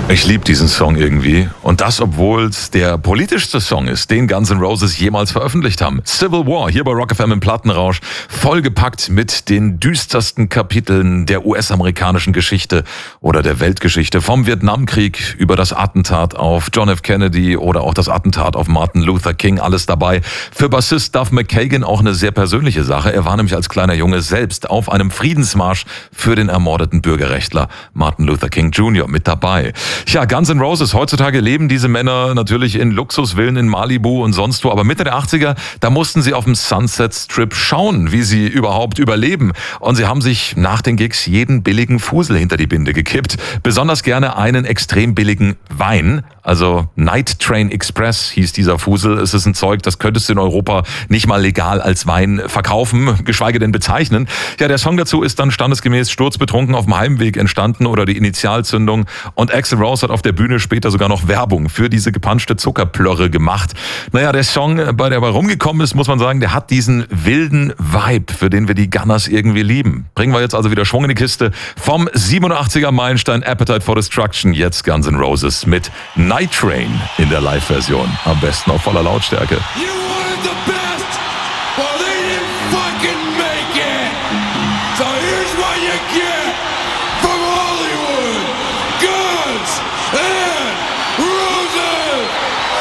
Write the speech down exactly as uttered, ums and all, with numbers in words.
Ich liebe diesen Song irgendwie. Und das, obwohl es der politischste Song ist, den Guns N' Roses jemals veröffentlicht haben. Civil War, hier bei Rock F M im Plattenrausch. Vollgepackt mit den düstersten Kapiteln der U S-amerikanischen Geschichte oder der Weltgeschichte. Vom Vietnamkrieg über das Attentat auf John F. Kennedy oder auch das Attentat auf Martin Luther King. Alles dabei. Für Bassist Duff McKagan auch eine sehr persönliche Sache. Er war nämlich als kleiner Junge selbst auf einem Friedensmarsch für den ermordeten Bürgerrechtler Martin Luther King Junior mit dabei. Ja, Guns N' Roses, heutzutage leben diese Männer natürlich in Luxusvillen in Malibu und sonst wo, aber Mitte der achtziger, da mussten sie auf dem Sunset Strip schauen, wie sie überhaupt überleben. Und sie haben sich nach den Gigs jeden billigen Fusel hinter die Binde gekippt. Besonders gerne einen extrem billigen Wein, also Night Train Express hieß dieser Fusel. Es ist ein Zeug, das könntest du in Europa nicht mal legal als Wein verkaufen, geschweige denn bezeichnen. Ja, der Song dazu ist dann standesgemäß sturzbetrunken auf dem Heimweg entstanden oder die Initialzündung. Und Axl Rose hat auf der Bühne später sogar noch Werbung für diese gepanschte Zuckerplörre gemacht. Naja, der Song, bei der bei rumgekommen ist, muss man sagen, der hat diesen wilden Vibe, für den wir die Gunners irgendwie lieben. Bringen wir jetzt also wieder Schwung in die Kiste. Vom siebenundachtziger Meilenstein Appetite for Destruction, jetzt Guns N' Roses mit Night Train in der Live-Version. Am besten auf voller Lautstärke. You wanted the best, well they didn't fucking make it. So here's what you get.